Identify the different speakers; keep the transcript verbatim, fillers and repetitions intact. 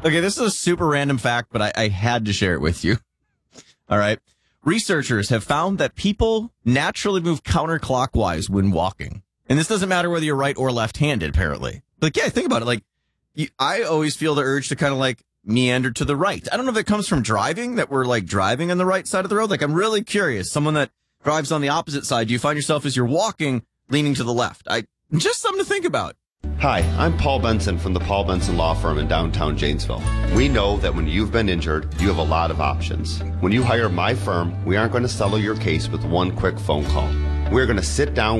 Speaker 1: Okay, this is a super random fact, but I, I had to share it with you. All right. Researchers have found that people naturally move counterclockwise when walking. And this doesn't matter whether you're right or left-handed, apparently. Like, yeah, think about it. Like, you, I always feel the urge to kind of like meander to the right. I don't know if it comes from driving, that we're like driving on the right side of the road. Like, I'm really curious. Someone that drives on the opposite side, do you find yourself as you're walking leaning to the left? I just something to think about.
Speaker 2: Hi, I'm Paul Benson from the Paul Benson Law Firm in downtown Janesville. We know that when you've been injured, you have a lot of options. When you hire my firm, we aren't going to settle your case with one quick phone call. We're going to sit down